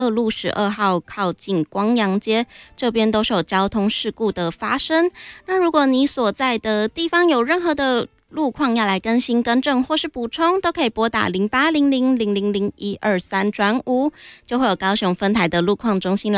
路12号靠近光阳街这边都是有交通事故的发生。那如果你所在的地方有任何的路况要来更新更正或是补充，都可以拨打0800000123转5，就会有高雄分台的路况中心来